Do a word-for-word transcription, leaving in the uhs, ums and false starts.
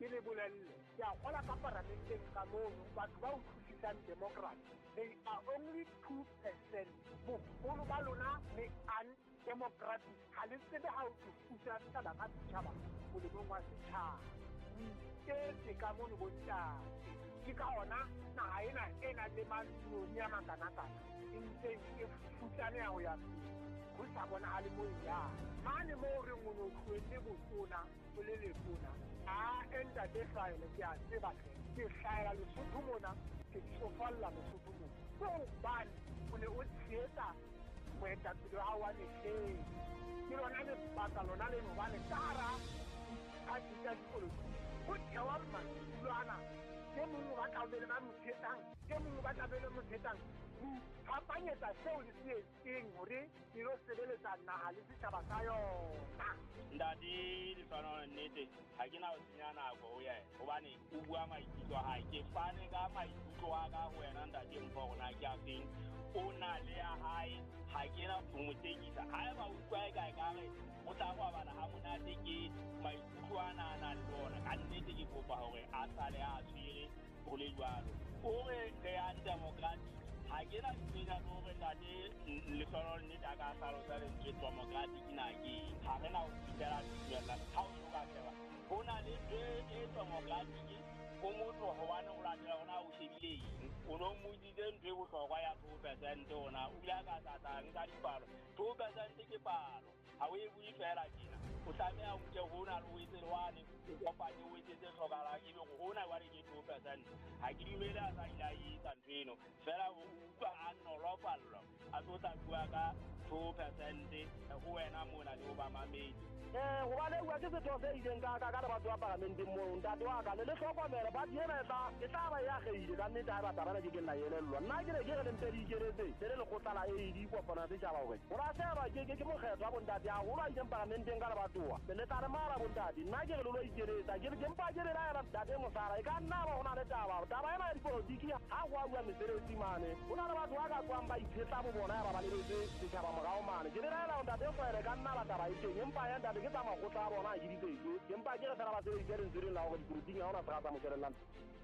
ke le bolelle ya gola ka parlamenteng ka mono batho ba utlwisisang democrat they are only two percent bogolo ba lona le undemocratic ga le tsebe ga o thusa setšhaba ka setšhaba molemong wa setšhaba ke se ka mono bontate ke ka ona naga ena e na le manoni a makana-kana e ntse e futlane ya go ya go sa bonagale mo ya mane mo re ngono tlhoele botona o le letona a entate hlaele ke a tseba ke hlaela lesotho mona ke tsofalla lesotho mona ko bane o ne o tsheetsa moetapele wa wa letlheng ke lona lebaka lona leno bane ka gara diphati tsa dipolotiki go thewa matulwana ke mongwe ba tlabele ba motshetang ke mongwe ba tlabele motshetang phapanyetsa seo le se etseng gore e lo sebeletsa naga le setšhaba sa yona ntate Lefano nnete ga ke na go senya nako go yena gobane o bua maikutlo a gae ke fane ka maikutlo a ka go wena ntate mpho gona ke a feng o na le ya gae ga ke na go motekisa ga e ba utlwa e kae kare o tla go abana ga monate ke maikutlo a na na le bona ka nnete ke kopa gore a sale a tshwere go le jalo o re re ya democratic ga ke na tsenya le gore ntate Lefano nnete a ka tlhalosa lentswe democratic na ke ga re na go fitlhela ditumelela ga o yo ka tseba go na le e democratic go motho gobane go latela gona o shebileng o no motsitse ntho e botlhokwa ya two percent ona o ile a ka tlatang ka dipalo two percent ke palo ga o e bue fela tjena o tlameya o nke go na le o etse lewane o kopanye o etsetse tlhokalang ebe go na jwale ke two percent ga ke dumele a sa ile a etsa ntho eno fela o utlwa a nolofallo a tlo tla bua ka two percent go wena mona le o ba mamedi eh go ba le bua ke setho se ileng ka ka ka batho ba parlamenteng mo ntate wa ka le le hlokomela ba di ena tla ke tla ba ya geile ka nnete ba tabana ke ke nna yelellwa nna ke re ke re ntse di keretse le le go tlala e di kopana se tšhaba gore go ra se ba ke ke mo kgetho a bontate a go ba ile parlamenteng ka le bathoa le tla re mara bontate nna ke re lo ikeretsa ke ke mpa ke re la era ntate mosara e ka nna ba gona le taba taba ena ya dipolotiki ha go a bua meseretsi mane go na le batho ba ka tswang ba ithetsa bo bona ya ba ba lebetse setšhaba morao mane ke re la era ntate fere ka nna ba taba e teng empa ya ntate ke tsa magotla a bona a ke diteke empa ke re fela ba se e ke re ntsere la go dipolotiki ga ona se ga tsa mošhelelana